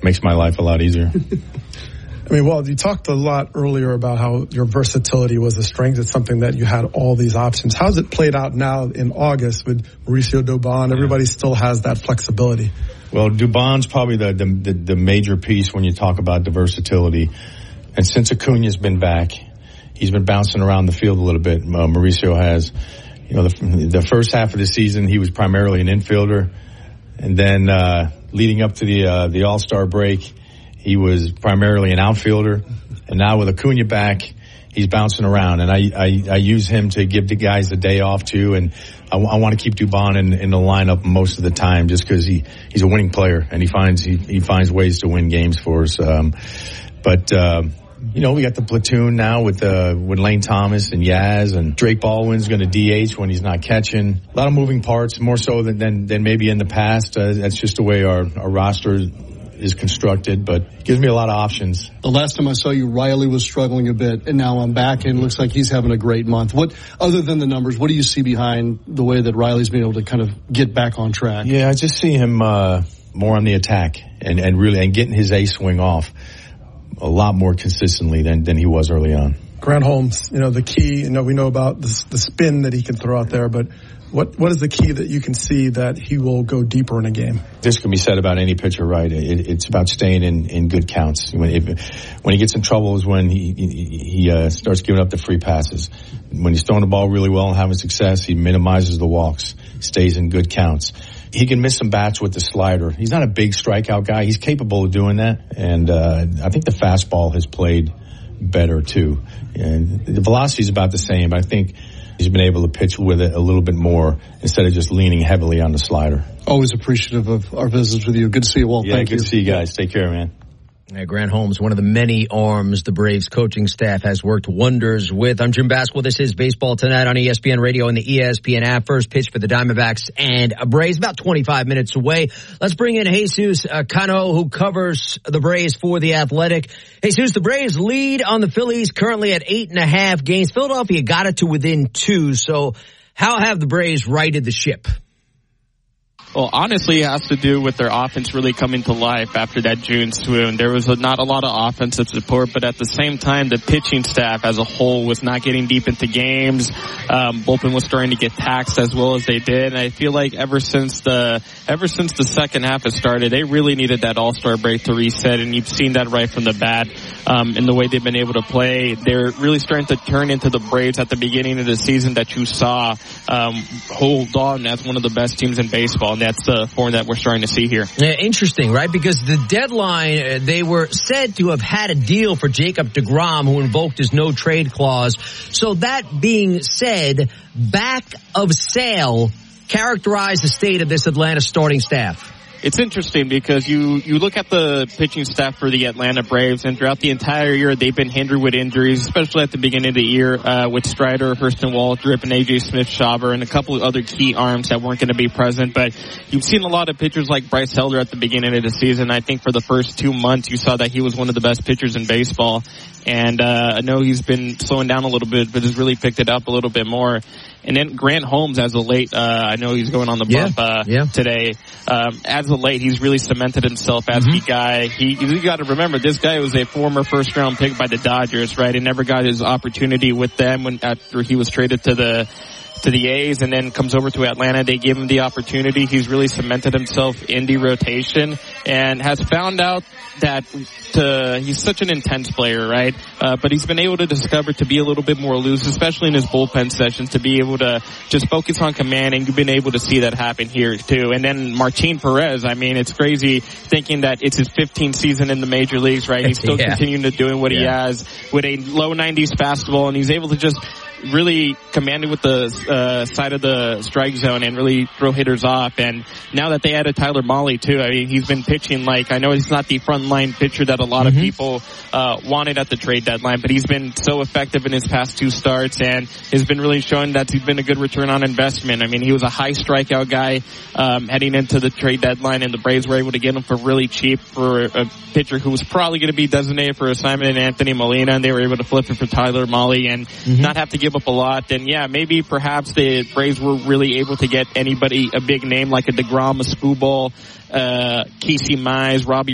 makes my life a lot easier. I mean, well, you talked a lot earlier about how your versatility was a strength. It's something that you had all these options. How's it played out now in August with Mauricio Dubon? Everybody still has that flexibility. Well, Dubon's probably the major piece when you talk about the versatility. And since Acuna's been back, he's been bouncing around the field a little bit. Mauricio has. You know, the first half of the season, he was primarily an infielder. And then leading up to the All-Star break, he was primarily an outfielder, and now with Acuna back, he's bouncing around. And I use him to give the guys a day off too. And I want to keep Dubon in the lineup most of the time, just because he's a winning player and he finds ways to win games for us. You know, we got the platoon now with Lane Thomas and Yaz, and Drake Baldwin's going to DH when he's not catching. A lot of moving parts, more so than maybe in the past. That's just the way our roster is constructed, but it gives me a lot of options. The last time I saw you, Riley was struggling a bit, and now I'm back, and it looks like he's having a great month. What, other than the numbers, what do you see behind the way that Riley's been able to kind of get back on track? Yeah, I just see him more on the attack and really getting his A swing off a lot more consistently than he was early on. Grant Holmes, you know, the key, you know, we know about the spin that he can throw out there, but what is the key that you can see that he will go deeper in a game? This can be said about any pitcher, right? It's about staying in good counts. When he gets in trouble is when he starts giving up the free passes. When he's throwing the ball really well and having success, he minimizes the walks, stays in good counts. He can miss some bats with the slider. He's not a big strikeout guy. He's capable of doing that. And I think the fastball has played better, too. And the velocity is about the same, but I think he's been able to pitch with it a little bit more instead of just leaning heavily on the slider. Always appreciative of our visits with you. Good to see you, Walt. Yeah, Thank you. Good to see you guys. Take care, man. Grant Holmes, one of the many arms the Braves coaching staff has worked wonders with. I'm Jim Basquill. This is Baseball Tonight on ESPN Radio and the ESPN app. First pitch for the Diamondbacks and Braves, about 25 minutes away. Let's bring in Jesus Cano, who covers the Braves for The Athletic. Jesus, the Braves lead on the Phillies currently at 8.5 games. Philadelphia got it to within 2. So how have the Braves righted the ship? Well, honestly, it has to do with their offense really coming to life after that June swoon. There was not a lot of offensive support, but at the same time, the pitching staff as a whole was not getting deep into games. Bullpen was starting to get taxed as well as they did. And I feel like ever since the second half has started, they really needed that All-Star break to reset, and you've seen that right from the bat. In the way they've been able to play, they're really starting to turn into the Braves at the beginning of the season that you saw hold on as one of the best teams in baseball. And that's the form that we're starting to see here. Yeah, interesting, right? Because the deadline, they were said to have had a deal for Jacob deGrom, who invoked his no-trade clause. So that being said, back of sale characterize the state of this Atlanta starting staff. It's interesting because you look at the pitching staff for the Atlanta Braves, and throughout the entire year they've been hindered with injuries, especially at the beginning of the year with Strider, Hurston Waldrop, and A.J. Smith-Shawver, and a couple of other key arms that weren't going to be present. But you've seen a lot of pitchers like Bryce Elder at the beginning of the season. I think for the first 2 months you saw that he was one of the best pitchers in baseball. And I know he's been slowing down a little bit, but has really picked it up a little bit more. And then Grant Holmes, as of late, I know he's going on the bump today. As of late, he's really cemented himself as the guy. You got to remember, this guy was a former first-round pick by the Dodgers, right? And never got his opportunity with them after he was traded to the A's, and then comes over to Atlanta. They gave him the opportunity. He's really cemented himself in the rotation and has found out that he's such an intense player, right? But he's been able to discover to be a little bit more loose, especially in his bullpen sessions, to be able to just focus on command, and you've been able to see that happen here too. And then Martin Perez, I mean, it's crazy thinking that it's his 15th season in the major leagues, right? He's still continuing to doing what he has with a low 90s fastball, and he's able to just really command it with the side of the strike zone and really throw hitters off. And now that they added Tyler Mahle too, I mean, he's been pitching like, I know he's not the frontline pitcher that a lot of people wanted at the trade deadline, but he's been so effective in his past 2 starts and has been really showing that he's been a good return on investment. I mean, he was a high strikeout guy heading into the trade deadline, and the Braves were able to get him for really cheap for a pitcher who was probably going to be designated for assignment in Anthony Molina, and they were able to flip it for Tyler Mahle and not have to give up a lot. And yeah, maybe perhaps the Braves were really able to get anybody, a big name like a DeGrom, a Skubal, Casey Mize, Robbie